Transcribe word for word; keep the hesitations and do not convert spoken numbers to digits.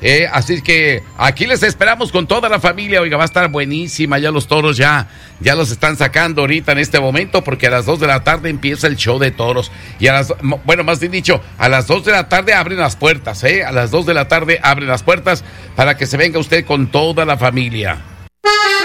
Eh, así que aquí les esperamos con toda la familia. Oiga, va a estar buenísima. Ya los toros ya, ya los están sacando ahorita en este momento, porque a las dos de la tarde empieza el show de toros. Y a las, bueno, más bien dicho, a las dos de la tarde abren las puertas, ¿eh? A las dos de la tarde abren las puertas para que se venga usted con toda la familia.